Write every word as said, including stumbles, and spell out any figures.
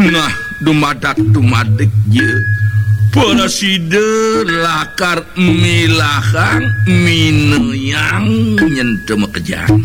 Nah dumadak dumadek ye Presiden lakar milahang mineyang nyenteu kejang